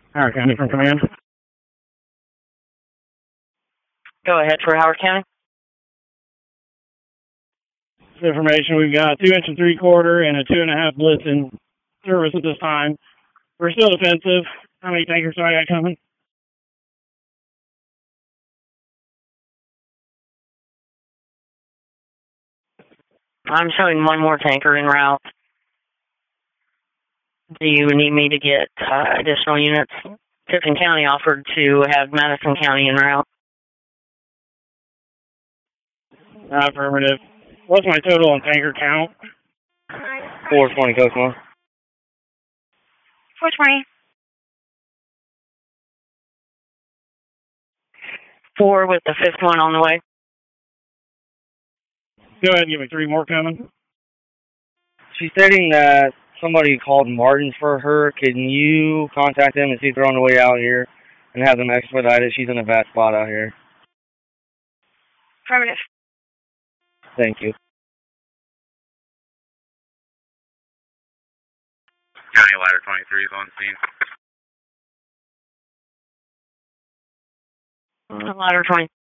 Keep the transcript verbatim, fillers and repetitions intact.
Howard County from command. Go ahead for Howard County. This information, we've got a two inch and three quarter and a two and a half blitz in service at this time. We're still defensive. How many tankers do I got coming? I'm showing one more tanker en route. Do you need me to get uh, additional units? Tiffin County offered to have Madison County en route. Affirmative. What's my total on tanker count? four twenty, Cosmo. four twenty. Four with the fifth one on the way. Go ahead and give me three more coming. She's stating that somebody called Martin's for her. Can you contact them and see if they're on the way out here and have them expedite it? She's in a bad spot out here. Affirmative. Thank you. County Ladder twenty-three is on scene. Ladder twenty.